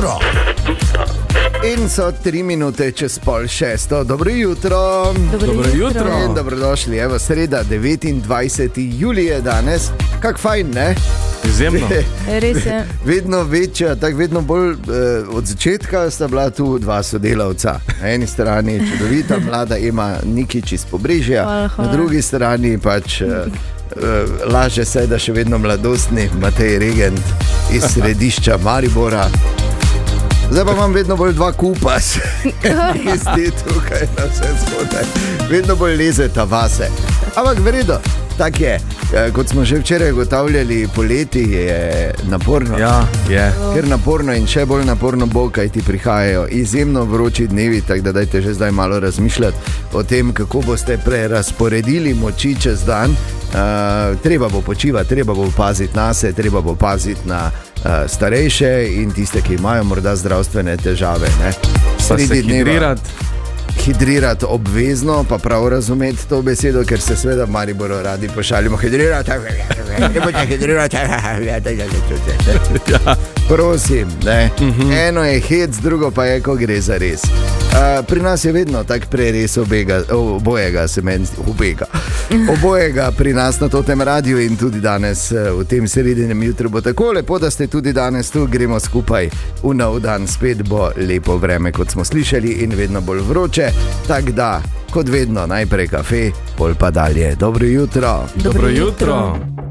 jutro. In so 3 minute čez 5:30. Dobro jutro. Dobro jutro. In dobrodošli, evo sreda, 29. julij je danes. Kak fajn, ne? Izjemno. Res je. Vedno večja, tako vedno bolj od začetka sta bila tu dva sodelavca. Na eni strani čudovita mlada Ema Nikič iz Pobrežja, Hvala. na drugi strani pač laže se, da še vedno mladostni Matej Regent iz središča Maribora. Zdaj pa imam vedno bolj dva kupa, ki zdi tukaj na vse zgodaj. Vedno bolj lezeta vase. Ampak vredo, tak je. Kot smo že včeraj ugotavljali, poleti je naporno. Ja, je. Ker naporno in še bolj naporno bo, kaj ti prihajajo izjemno vroči dnevi, tako da dajte že zdaj malo razmišljati o tem, kako boste prerasporedili moči čez dan. Treba bo počivati, treba bo paziti nase, treba bo paziti na starejše in tiste, ki imajo morda zdravstvene težave. Ne? Pa se Hidrirati obvezno, pa prav razumeti to besedo, ker se seveda v Mariboru radi pošalimo. Hidrirati, ne boste hidrirati. Prosim, ne. Eno je hec, drugo pa je, ko gre za res. Pri nas je vedno tak preres obojega, se meni ubega. Obojega pri nas na tem radiju in tudi danes v tem sredinem jutru bo tako lepo, da ste tudi danes tu, gremo skupaj v nov dan, spet bo lepo vreme, kot smo slišali, in vedno bolj vroče, tako da, kot vedno, najprej kafe, pol pa dalje. Dobro jutro. Dobro jutro.